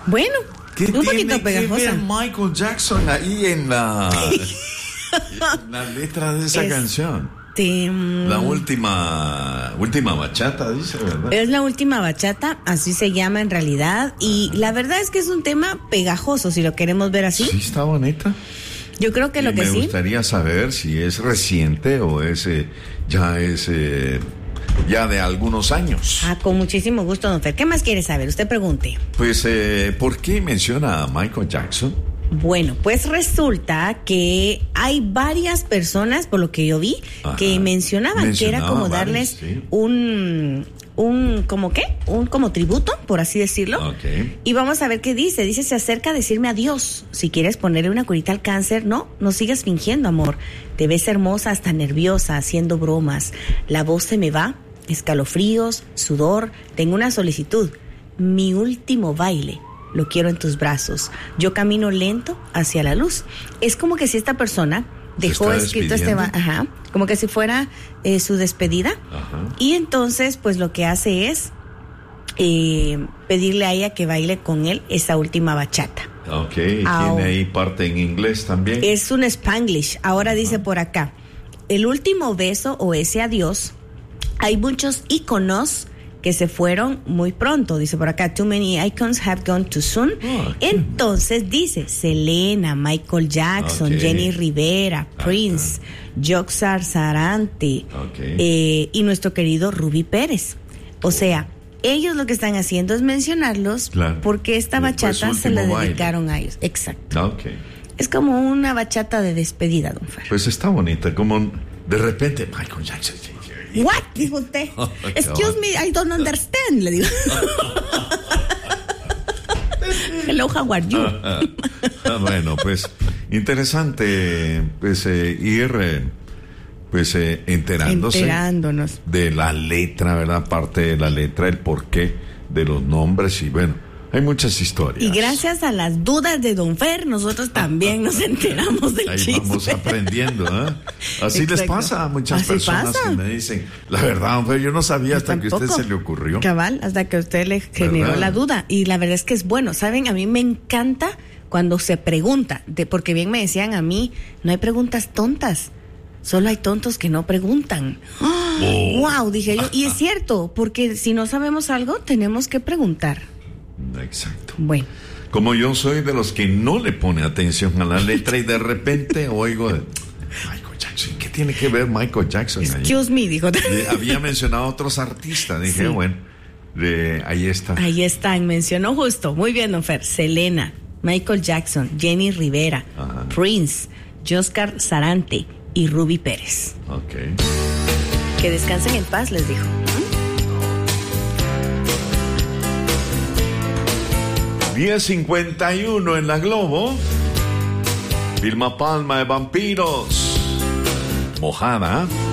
Bueno, ¿Qué un poquito tiene que pegajosa. ver Michael Jackson ahí en la letra de esa canción? La última bachata, dice, ¿verdad? Es la última bachata, así se llama en realidad. Y la verdad es que es un tema pegajoso, si lo queremos ver así. Sí, está bonita. Yo creo que lo que me sí. gustaría saber si es reciente o ya de algunos años. Con muchísimo gusto, don Fer. ¿Qué más quiere saber? Usted pregunte. Pues, ¿por qué menciona a Michael Jackson? Bueno, pues resulta que hay varias personas, por lo que yo vi, que mencionaban que era como darles como tributo, por así decirlo. Okay. Y vamos a ver qué dice. Dice, se acerca a decirme adiós. Si quieres ponerle una curita al cáncer, no sigas fingiendo, amor. Te ves hermosa, hasta nerviosa, haciendo bromas. La voz se me va, escalofríos, sudor. Tengo una solicitud. Mi último baile. Lo quiero en tus brazos. Yo camino lento hacia la luz. Es como que si esta persona dejó escrito como que si fuera su despedida. Ajá. Y entonces, pues lo que hace es pedirle a ella que baile con él esa última bachata. Ok, tiene ahí parte en inglés también. Es un Spanglish. Ahora dice por acá, el último beso o ese adiós. Hay muchos íconos que se fueron muy pronto, dice por acá, too many icons have gone too soon. Entonces dice Selena, Michael Jackson, Jenny Rivera, Prince, Joxar Sarante, y nuestro querido Ruby Pérez. O sea, ellos lo que están haciendo es mencionarlos, porque esta bachata se la dedicaron a ellos. Exacto. Es como una bachata de despedida, don Fer. Pues está bonita, como de repente Michael Jackson. What? Dijo usted. Excuse me, I don't understand, le digo. Hello, how are you? Bueno, pues interesante ir enterándonos de la letra, ¿verdad? Parte de la letra, el porqué de los nombres y bueno, hay muchas historias. Y gracias a las dudas de don Fer, nosotros también nos enteramos del ahí chisme. Vamos aprendiendo, ¿eh? Así les pasa a muchas personas que me dicen, la verdad, don Fer, yo no sabía hasta que a usted se le ocurrió. Cabal, hasta que a usted le generó la duda. Y la verdad es que es bueno, ¿saben? A mí me encanta cuando se pregunta, porque bien me decían a mí, no hay preguntas tontas. Solo hay tontos que no preguntan. ¡Wow! Dije yo. Y es cierto, porque si no sabemos algo, tenemos que preguntar. Exacto. Bueno. Como yo soy de los que no le pone atención a la letra y de repente oigo Michael Jackson. ¿Qué tiene que ver Michael Jackson? Excuse me, dijo. Había mencionado a otros artistas. Dije, ahí está. Ahí están, mencionó justo. Muy bien, don Fer. Selena, Michael Jackson, Jenny Rivera, Prince, Joxar Sarante y Ruby Pérez. Que descansen en paz, les dijo. 10:51 en la Globo. Vilma Palma de Vampiros. Mojada.